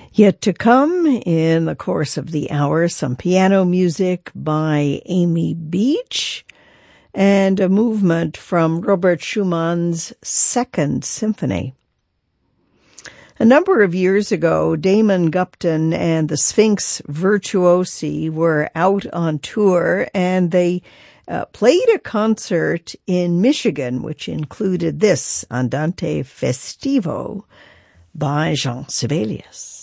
Yet to come in the course of the hour, some piano music by Amy Beach and a movement from Robert Schumann's Second Symphony. A number of years ago, Damon Gupton and the Sphinx Virtuosi were out on tour, and they played a concert in Michigan, which included this Andante Festivo by Jean Sibelius.